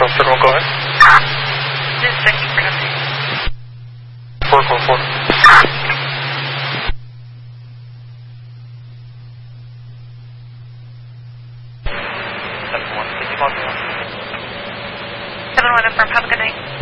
Hotel 7, go ahead. This is Becky for update. 444. 7-1 affirm, have a good night.